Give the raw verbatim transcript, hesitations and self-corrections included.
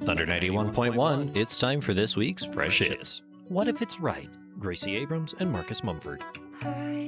Thunder ninety-one point one, it's time for this week's Fresh Hits. What if it's right? Gracie Abrams and Marcus Mumford.